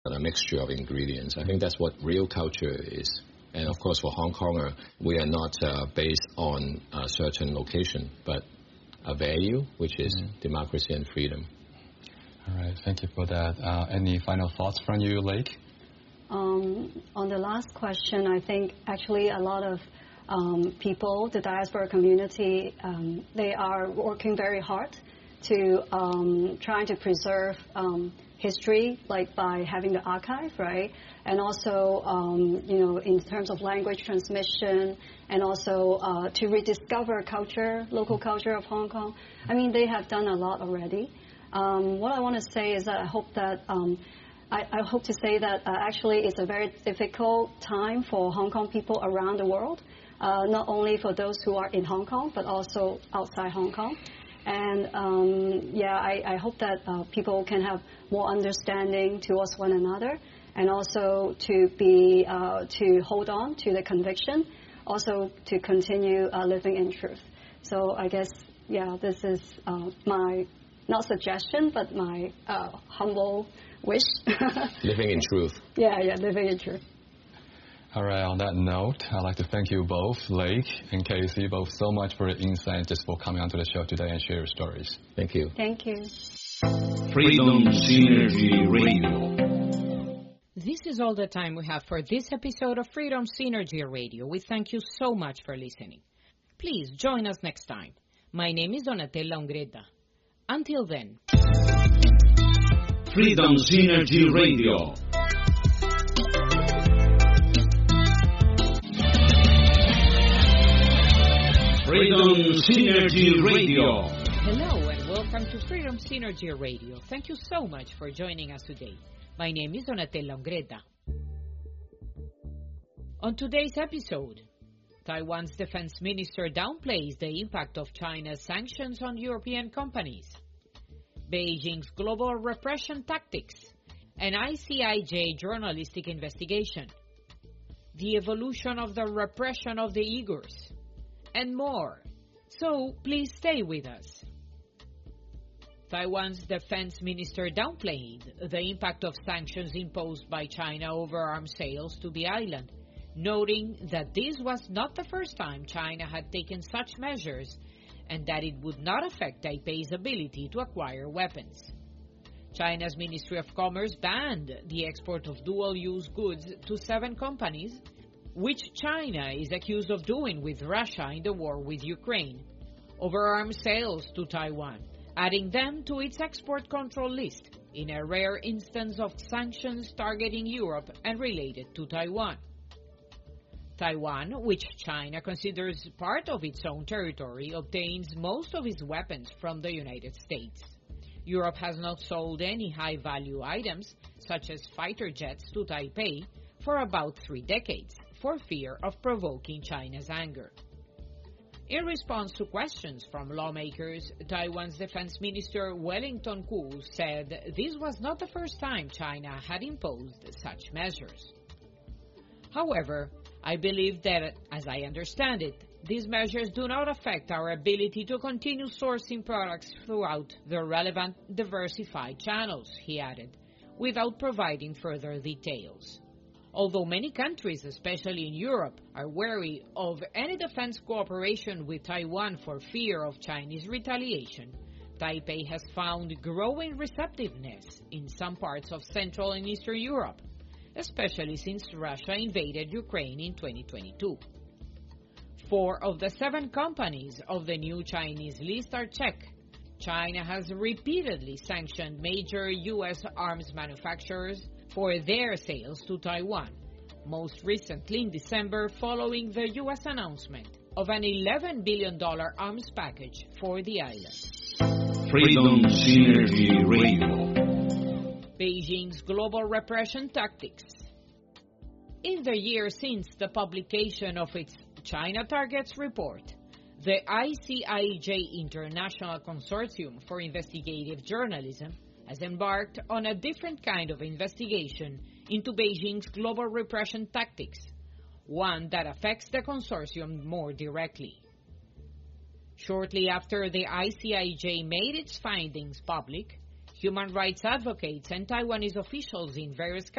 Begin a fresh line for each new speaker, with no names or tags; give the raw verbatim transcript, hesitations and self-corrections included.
a mixture of ingredients. I think that's what real culture is. And of course, for Hong Konger, we are not uh, based on a certain location, but a value, which is mm-hmm. democracy and freedom.
All right, thank you for that. Uh, any final thoughts from you, Lake?
Um, on the last question, I think actually a lot of um, people, the diaspora community, um, they are working very hard to um, trying to preserve um, history, like by having the archive, right? And also, um, you know, in terms of language transmission, and also uh, to rediscover culture, local culture of Hong Kong. I mean, they have done a lot already. Um, what I want to say is that I hope that um, I, I hope to say that uh, actually it's a very difficult time for Hong Kong people around the world, uh, not only for those who are in Hong Kong, but also outside Hong Kong. And um, yeah, I, I hope that uh, people can have more understanding towards one another, and also to be uh, to hold on to the conviction, also to continue uh, living in truth. So I guess yeah, this is uh, my not suggestion, but my uh, humble wish.
Living in truth.
Yeah, yeah, living in truth.
All right, on that note, I'd like to thank you both, Lake and Casey, both so much for your insight, just for coming onto the show today and share your stories.
Thank you.
Thank you.
Freedom Synergy Radio.
This is all the time we have for this episode of Freedom Synergy Radio. We thank you so much for listening. Please join us next time. My name is Donatella Ungretta. Until then.
Freedom Synergy Radio. Freedom Synergy Radio.
Hello and welcome to Freedom Synergy Radio. Thank you so much for joining us today. My name is Donatella Ungretta. On today's episode, Taiwan's defense minister downplays the impact of China's sanctions on European companies, Beijing's global repression tactics, an I C I J journalistic investigation, the evolution of the repression of the Uyghurs, and more. So please stay with us. Taiwan's defense minister downplayed the impact of sanctions imposed by China over arms sales to the island, noting that this was not the first time China had taken such measures and that it would not affect Taipei's ability to acquire weapons. China's Ministry of Commerce banned the export of dual-use goods to seven companies, which China is accused of doing with Russia in the war with Ukraine, over arms sales to Taiwan, adding them to its export control list in a rare instance of sanctions targeting Europe and related to Taiwan. Taiwan, which China considers part of its own territory, obtains most of its weapons from the United States. Europe has not sold any high-value items, such as fighter jets, to Taipei for about three decades, for fear of provoking China's anger. In response to questions from lawmakers, Taiwan's Defense Minister Wellington Koo said this was not the first time China had imposed such measures. However, I believe that, as I understand it, these measures do not affect our ability to continue sourcing products throughout the relevant diversified channels, he added, without providing further details. Although many countries, especially in Europe, are wary of any defense cooperation with Taiwan for fear of Chinese retaliation, Taipei has found growing receptiveness in some parts of Central and Eastern Europe, especially since Russia invaded Ukraine in twenty twenty-two. Four of the seven companies of the new Chinese list are Czech. China has repeatedly sanctioned major U S arms manufacturers for their sales to Taiwan, most recently in December following the U S announcement of an eleven billion dollars arms package for the island.
Freedom Synergy Radio.
Beijing's global repression tactics. In the year since the publication of its China Targets report, the I C I J International Consortium for Investigative Journalism has embarked on a different kind of investigation into Beijing's global repression tactics, one that affects the consortium more directly. Shortly after the I C I J made its findings public, human rights advocates and Taiwanese officials in various